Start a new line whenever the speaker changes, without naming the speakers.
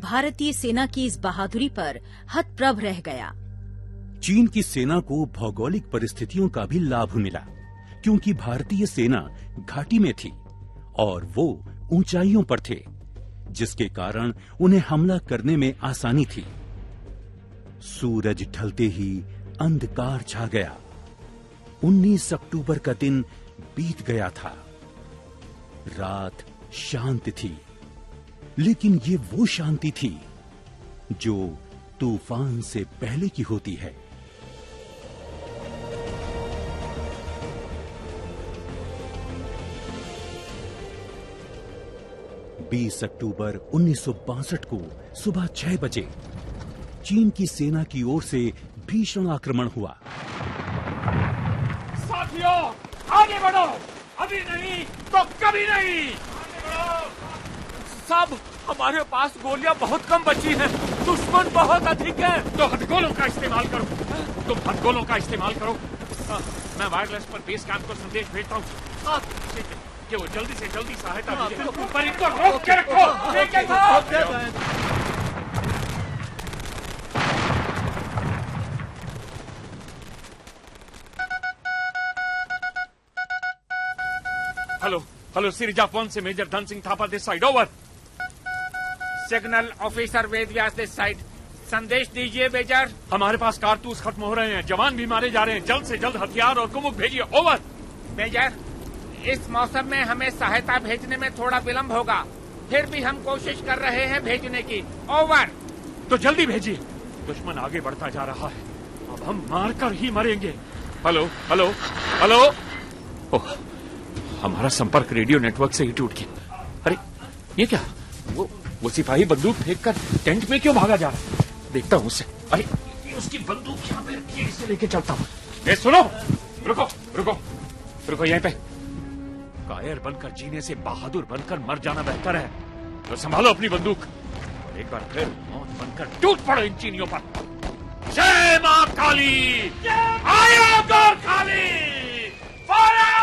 भारतीय सेना की इस बहादुरी पर हतप्रभ रह गया।
चीन की सेना को भौगोलिक परिस्थितियों का भी लाभ मिला, क्योंकि भारतीय सेना घाटी में थी और वो ऊंचाइयों पर थे, जिसके कारण उन्हें हमला करने में आसानी थी। सूरज ढलते ही अंधकार छा गया। 19 अक्टूबर का दिन बीत गया था। रात शांत थी, लेकिन ये वो शांति थी जो तूफान से पहले की होती है। बीस अक्टूबर 1962 को सुबह 6 बजे चीन की सेना की ओर से भीषण आक्रमण हुआ।
साथियों, आगे बढ़ो, अभी नहीं तो कभी नहीं। साहब, हमारे पास गोलियां बहुत कम बची हैं, दुश्मन बहुत अधिक है। तो हथगोलों का इस्तेमाल करो, तुम हथगोलों का इस्तेमाल करो। मैं वायरलेस पर बेस कैंप को संदेश भेजता हूँ कि वो जल्दी से जल्दी सहायता भेजे। पर इनको रोक के रखो। हेलो हेलो, सिरिजा फोन से major Dhan Singh Thapa this side, over.
Signal officer Ved Vyas this side, संदेश दीजिए मेजर।
हमारे पास कारतूस खत्म हो रहे हैं, जवान भी मारे जा रहे हैं, जल्द से जल्द हथियार और कुमुक भेजिए, ओवर।
मेजर, इस मौसम में हमें सहायता भेजने में थोड़ा विलंब होगा, फिर भी हम कोशिश कर रहे हैं भेजने की, ओवर।
तो जल्दी भेजिए, दुश्मन आगे बढ़ता जा रहा है, अब हम मारकर ही मरेंगे। हेलो हेलो हेलो, ओह, हमारा संपर्क रेडियो नेटवर्क से ही टूट गया। अरे ये क्या, वो सिपाही बंदूक फेंककर टेंट में क्यों भागा जा रहा है? देखता हूँ उससे। अरे उसकी बंदूक यहाँ पे रखी है, इसे लेके चलता हूँ। ए सुनो, रुको रुको रुको यहीं पे। कायर बनकर जीने से बहादुर बनकर मर जाना बेहतर है। तो संभालो अपनी बंदूक और एक बार फिर मौत बनकर टूट पड़ो इन चीनियों पर। जय मां काली, आया गोरखाली, फायर!